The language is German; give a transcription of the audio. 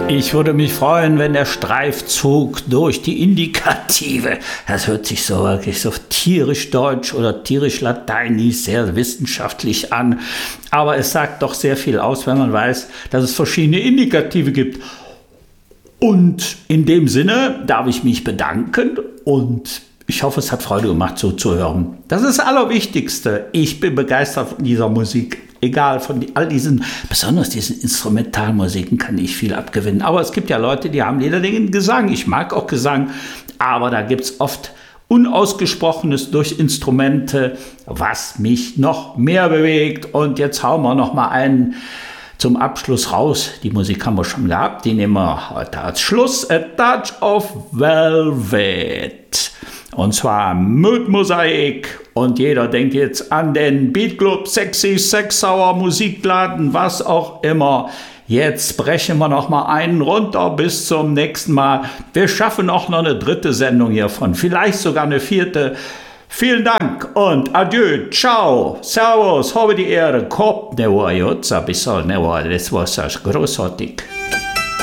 Ich würde mich freuen, wenn der Streifzug durch die Indikative, das hört sich so wirklich so tierisch deutsch oder tierisch lateinisch, sehr wissenschaftlich an, aber es sagt doch sehr viel aus, wenn man weiß, dass es verschiedene Indikative gibt. Und in dem Sinne darf ich mich bedanken und ich hoffe, es hat Freude gemacht, so zu hören. Das ist das Allerwichtigste. Ich bin begeistert von dieser Musik. Egal, von all diesen, besonders diesen Instrumentalmusiken kann ich viel abgewinnen. Aber es gibt ja Leute, die haben jeder Dinge Gesang. Ich mag auch Gesang, aber da gibt es oft Unausgesprochenes durch Instrumente, was mich noch mehr bewegt. Und jetzt hauen wir noch mal einen zum Abschluss raus. Die Musik haben wir schon gehabt, die nehmen wir heute als Schluss. A Touch of Velvet. Und zwar Mood Mosaic. Und jeder denkt jetzt an den Beat Club, Sexy Sex Hour, Musikladen, was auch immer. Jetzt brechen wir noch mal einen runter bis zum nächsten Mal. Wir schaffen auch noch eine dritte Sendung hiervon, vielleicht sogar eine vierte. Vielen Dank und adieu, ciao, servus, habe die Ehre, Kopf, ne war jetzt ein bisschen, ne war, das war großartig.